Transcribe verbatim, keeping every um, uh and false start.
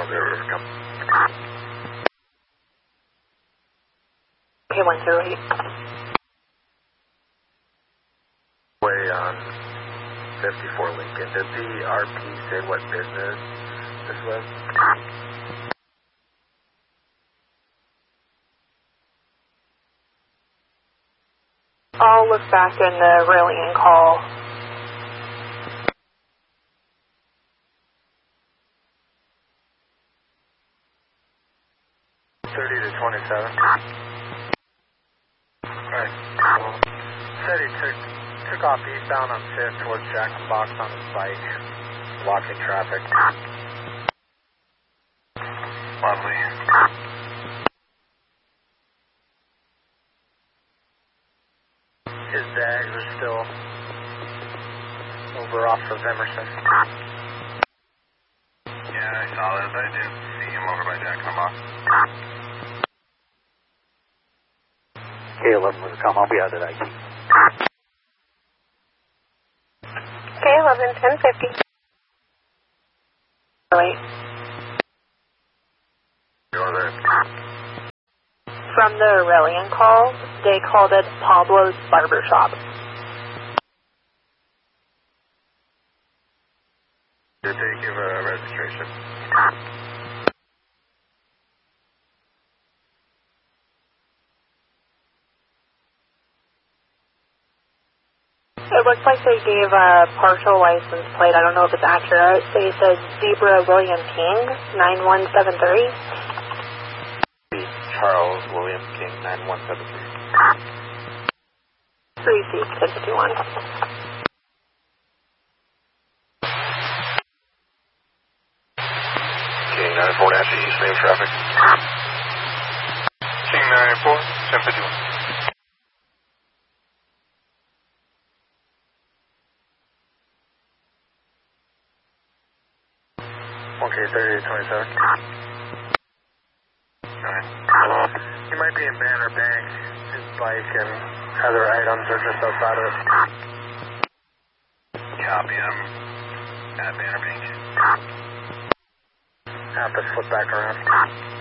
there, come. Okay, one zero eight. Way on fifty-four Lincoln. Did the R P say what business this was? I'll look back in the rallying call. thirty to twenty-seven. Alright. Well, said he took, took off eastbound on fifth towards Jack in the Box on his bike, blocking traffic. Lovely. His dags are still over off of Emerson. Yeah, I saw this. I did see him over by Jack in the Box. K eleven was come. I'll be out at I T. K eleven, ten fifty. Wait. Northern. From the rallying call, they called it Pablo's Barber Shop. Did they give a registration? It looks like they gave a partial license plate. I don't know if it's accurate. They said Zebra William King, nine one seven three. Charles William King, nine one seven three. three C ten fifty-one. King nine four Nancy, same traffic. King nine four, ten fifty-one. Okay, thirty to twenty-seven. Alright. He might be in Banner Bank. His bike and other items are just outside of it. Copy him at Banner Bank. Have to flip back around.